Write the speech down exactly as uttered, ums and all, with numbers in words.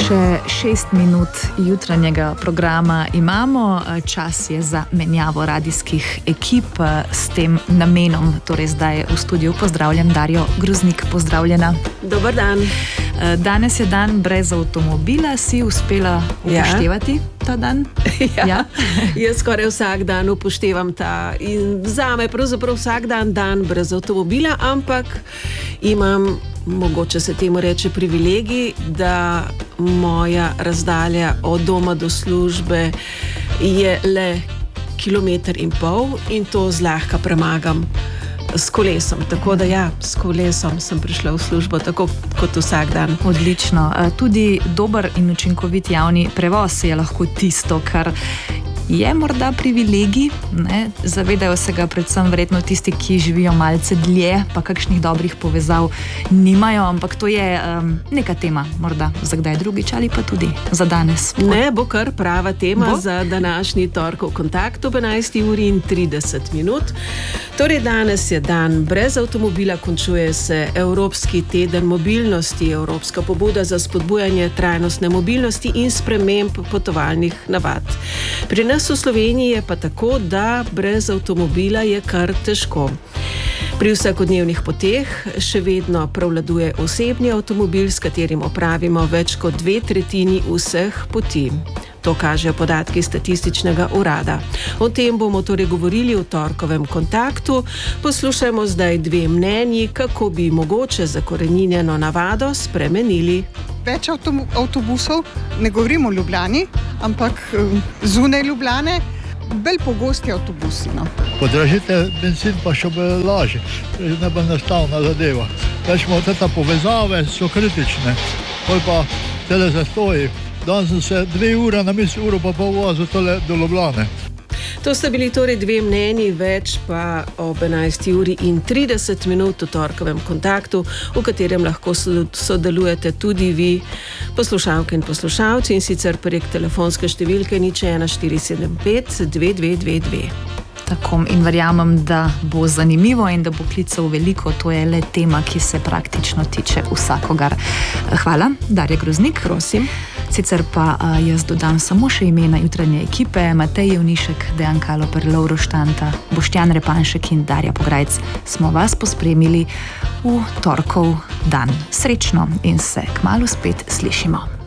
Še šest minut jutranjega programa imamo, čas je za menjavo radijskih ekip s tem namenom. Torej zdaj v studiu pozdravljam Darjo Groznik, pozdravljena. Dober dan. Danes je dan brez avtomobila, si uspela upoštevati ja. ta dan? Ja, ja? Jaz skoraj vsak dan upoštevam ta in zame pravzaprav vsak dan dan brez avtomobila, ampak imam, mogoče se temu reče privilegij, da moja razdalja od doma do službe je le kilometer in pol in to zlahka premagam s kolesom. Tako da ja, s kolesom sem prišla v službo, tako kot vsak dan. Odlično. Tudi dober in učinkovit javni prevoz je lahko tisto, kar je morda privilegij, ne? Zavedajo se ga predvsem verjetno tisti, ki živijo malce dlje, pa kakšnih dobrih povezav nimajo, ampak to je um, neka tema, morda za kdaj drugič ali pa tudi za danes. Ne, bo kar prava tema bo? Za današnji torkov kontakt ob enajsti uri in trideset minut. Torej danes je dan brez avtomobila, končuje se Evropski teden mobilnosti, Evropska pobuda za spodbujanje trajnostne mobilnosti in sprememb potovalnih navad. Pri nas v Sloveniji je pa tako, da brez avtomobila je kar težko. Pri vsakodnevnih poteh še vedno prevladuje osebni avtomobil, s katerim opravimo več kot dve tretjini vseh poti. To kažejo podatki statističnega urada. O tem bomo torej govorili v torkovem kontaktu. Poslušajmo zdaj dve mnenji, kako bi mogoče zakoreninjeno navado spremenili. Več avtobusov, ne govorimo o Ljubljani, ampak zunaj Ljubljane, bolj pogosti avtobusi. No. Podražite benzin, pa še bo lažje, ne bo enostavna zadeva. Rečemo, te povezave so kritične, pol pa tele zastoji. Danes sem se dve ure na misli uro pa pol vozil tole do Ljubljane. To sta bili torej dve mnenji, več pa ob enajsti uri in trideset minut v torkovem kontaktu, v katerem lahko sodelujete tudi vi, poslušalke in poslušalci, in sicer prek telefonske številke nič ena štiri sedem pet dve dve dve dve. Tako in verjamem, da bo zanimivo in da bo klicev veliko, to je le tema, ki se praktično tiče vsakogar. Hvala, Darja Groznik. Prosim. Sicer pa jaz dodam samo še imena jutranje ekipe: Matej Jevnišek, Dejan Kaloper, Lovro Štanta, Boštjan Repanšek in Darja Pograjc. Smo vas pospremili v torkov dan. Srečno in se kmalu spet slišimo.